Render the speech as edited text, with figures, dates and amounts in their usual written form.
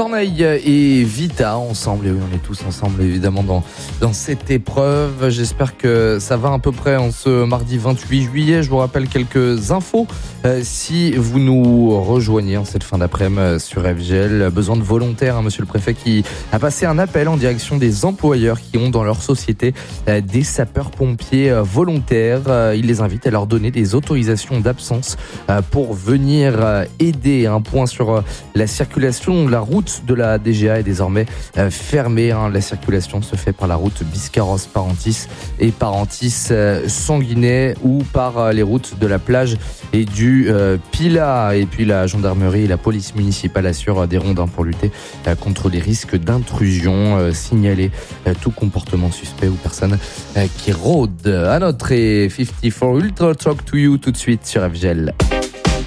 Corneille et Vita ensemble, et oui, on est tous ensemble évidemment dans cette épreuve. J'espère que ça va à peu près en ce mardi 28 juillet. Je vous rappelle quelques infos. Si vous nous rejoignez en cette fin d'après-midi sur FGL, besoin de volontaires, monsieur le préfet qui a passé un appel en direction des employeurs qui ont dans leur société des sapeurs-pompiers volontaires. Il les invite à leur donner des autorisations d'absence pour venir aider. Un point sur la circulation. La route de la DGA est désormais fermée. La circulation se fait par la route Biscarrosse-Parentis et Parentis-Sanguinet ou par les routes de la plage et du Pilat. Et puis la gendarmerie et la police municipale assurent des rondes pour lutter contre les risques d'intrusion. Signaler tout comportement suspect ou personne qui rôde. À notre et 54 Ultra Talk to You tout de suite sur FGL.